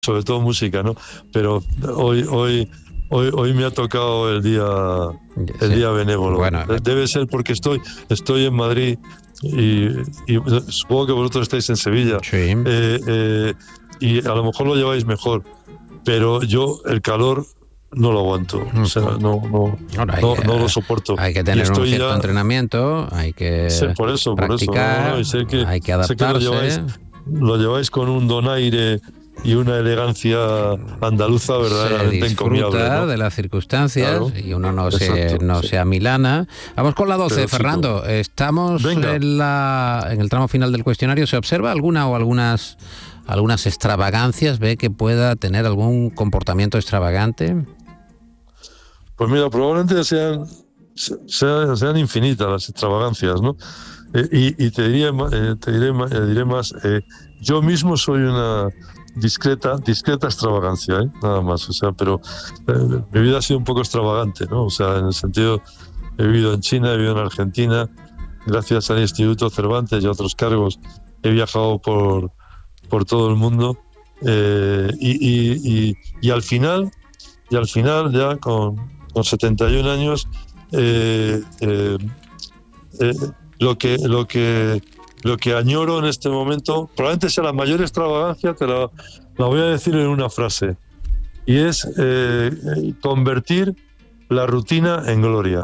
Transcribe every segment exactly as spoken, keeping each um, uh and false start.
sobre todo música, ¿no? Pero hoy, hoy, hoy, hoy me ha tocado el día, el sí. día benévolo. Bueno, debe ser porque estoy, estoy en Madrid y, y supongo que vosotros estáis en Sevilla. Sí. Eh, eh, y a lo mejor lo lleváis mejor, pero yo el calor no lo aguanto, o sea, no, no, Ahora, hay no, que, no lo soporto. Hay que tener un cierto ya, entrenamiento, hay que sé, por eso, practicar, por eso, no, no, y sé que, hay que sé que adaptarse. lo lleváis, lo lleváis con un donaire y una elegancia andaluza verdaderamente encomiable, Se disfruta, ¿no?, ¿no?, de las circunstancias, claro, y uno no se, no sí. se amilana. Vamos con la doce, Pero, Fernando. Chico, estamos en, la, en el tramo final del cuestionario. ¿Se observa alguna o algunas, algunas extravagancias? ¿Ve que pueda tener algún comportamiento extravagante? Pues mira, probablemente sean, sean, sean infinitas las extravagancias, ¿no? Eh, y, y te diré, eh, te diré, eh, diré más, eh, yo mismo soy una discreta, discreta extravagancia, ¿eh? Nada más, o sea, pero eh, mi vida ha sido un poco extravagante, ¿no? O sea, en el sentido, he vivido en China, he vivido en Argentina, gracias al Instituto Cervantes y a otros cargos, he viajado por, por todo el mundo, eh, y, y, y, y al final, y al final ya con con setenta y un años, eh, eh, eh, lo que lo que lo que añoro en este momento, probablemente sea la mayor extravagancia, te la, la voy a decir en una frase, y es eh, convertir la rutina en gloria.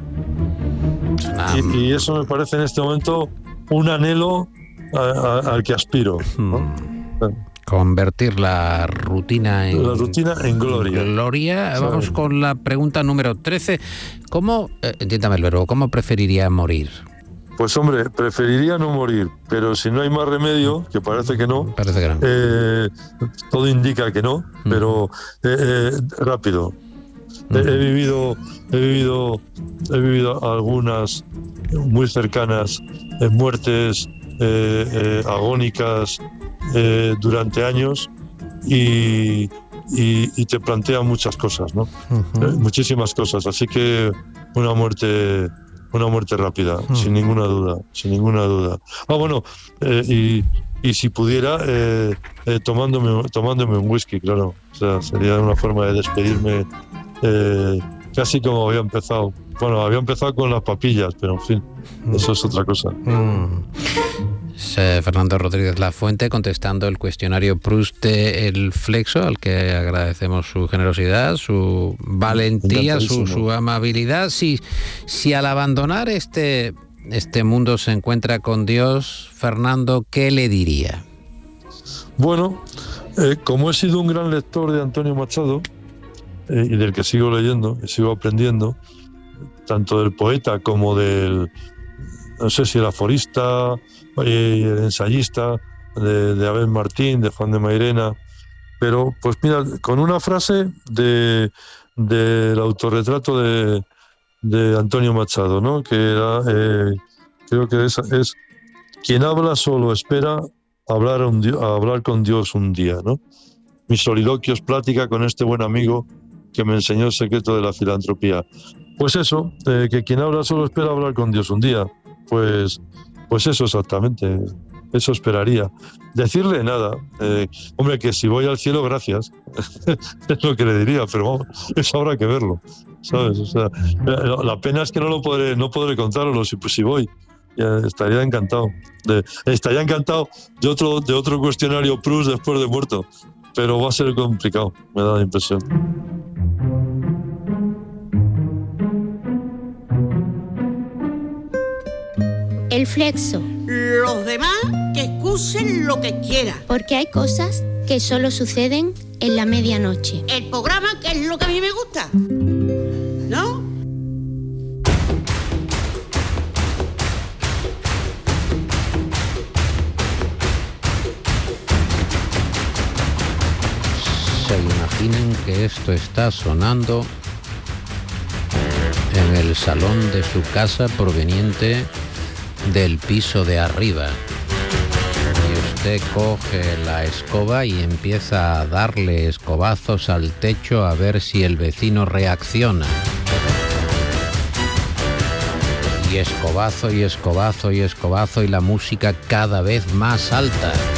Y, y eso me parece en este momento un anhelo a, a, al que aspiro, ¿no? Hmm. Convertir la rutina en, la rutina en gloria. gloria. Vamos con la pregunta número trece. ¿Cómo, eh, entiéndame el verbo, cómo preferiría morir? Pues hombre, preferiría no morir, pero si no hay más remedio, que parece que no, parece que no. Eh, todo indica que no, mm. pero eh, eh, rápido. Mm. He, he vivido, he vivido, he vivido algunas muy cercanas eh, muertes eh, eh, agónicas eh, durante años y, y, y te plantea muchas cosas, ¿no? Uh-huh. Eh, muchísimas cosas. Así que una muerte. Una muerte rápida, hmm. sin ninguna duda, sin ninguna duda. Ah, bueno, eh, y, y si pudiera, eh, eh, tomándome, tomándome un whisky, claro. O sea, sería una forma de despedirme eh, casi como había empezado. Bueno, había empezado con las papillas, pero en fin, hmm. eso es otra cosa. Hmm. Fernando Rodríguez Lafuente contestando el cuestionario Proust de El Flexo, al que agradecemos su generosidad, su valentía, su, su amabilidad. Si, si al abandonar este, este mundo se encuentra con Dios, Fernando, ¿qué le diría? Bueno, eh, como he sido un gran lector de Antonio Machado, eh, y del que sigo leyendo y sigo aprendiendo, tanto del poeta como del, no sé si el aforista, y el ensayista de, de Abel Martín, de Juan de Mairena, pero pues mira, con una frase de del autorretrato de, de Antonio Machado, ¿no? Que era, eh, creo que es, es quien habla solo espera hablar, a un, a hablar con Dios un día, ¿no? Mis soliloquios, plática con este buen amigo que me enseñó el secreto de la filantropía. Pues eso, eh, que quien habla solo espera hablar con Dios un día. Pues Pues eso exactamente, eso esperaría. Decirle nada, eh, hombre, que si voy al cielo, gracias, es lo que le diría, pero vamos, eso habrá que verlo, ¿sabes? O sea, la, la pena es que no lo podré, no podré contarlo, si, pues si voy, ya estaría encantado. De, estaría encantado de otro, de otro cuestionario Proust después de muerto, pero va a ser complicado, me da la impresión. El Flexo. Los demás que excusen lo que quieran. Porque hay cosas que solo suceden en la medianoche. El programa que es lo que a mí me gusta, ¿no? Se imaginen que esto está sonando en el salón de su casa proveniente del piso de arriba, y usted coge la escoba y empieza a darle escobazos al techo a ver si el vecino reacciona, y escobazo y escobazo y escobazo, y la música cada vez más alta.